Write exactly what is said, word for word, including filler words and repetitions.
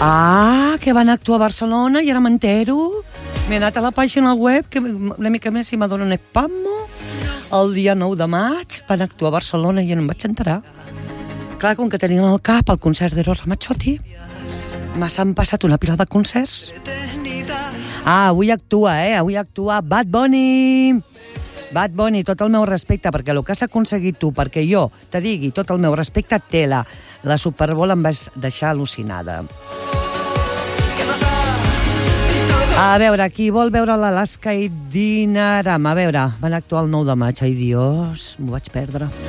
Ah, que van actuar a Barcelona i ara m'entero. M'he anat a la pàgina web, que una mica més si m'adona un espasmo. El dia nou de maig van actuar a Barcelona i jo no em vaig enterar. Clar, com que tenien al cap el concert d'Eros Ramazzotti, m'han passat una pila de concerts. Ah, avui actua, eh? Avui actua Bad Bunny. Bad Bunny, tot el meu respecte, perquè el que has aconseguit tu, perquè jo te digui tot el meu respecte, tela. La Super Bowl em vas deixar al·lucinada. A veure, qui vol veure l'Alaska i Dinarama? A veure, van actuar el nou de maig. Ai, Dios, m'ho vaig perdre.